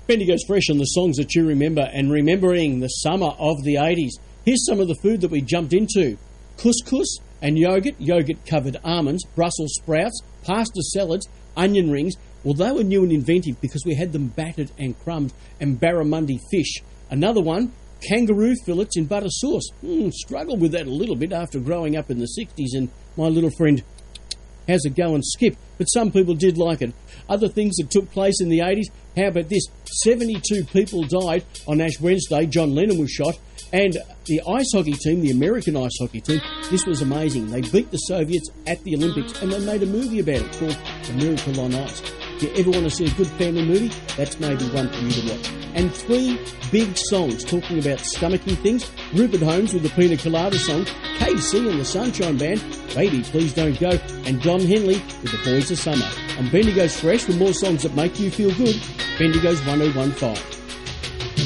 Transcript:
Bendigo's Fresh on the songs that you remember and remembering the summer of the 80s. Here's some of the food that we jumped into. Couscous and yogurt-covered almonds, Brussels sprouts, pasta salads, onion rings. Well, they were new and inventive because we had them battered and crumbed, and barramundi fish. Another one, kangaroo fillets in butter sauce. Struggled with that a little bit after growing up in the 60s, and my little friend, how's it going, Skip? But some people did like it. Other things that took place in the 80s, how about this? 72 people died on Ash Wednesday. John Lennon was shot. And the ice hockey team, the American ice hockey team, this was amazing. They beat the Soviets at the Olympics, and they made a movie about it called The Miracle on Ice. If you ever want to see a good family movie, that's maybe one for you to watch. And 3 big songs talking about stomaching things. Rupert Holmes with the Pina Colada song, KC and the Sunshine Band, Baby Please Don't Go, and Don Henley with The Boys of Summer. On Bendigo's Fresh, with more songs that make you feel good, Bendigo's 1015.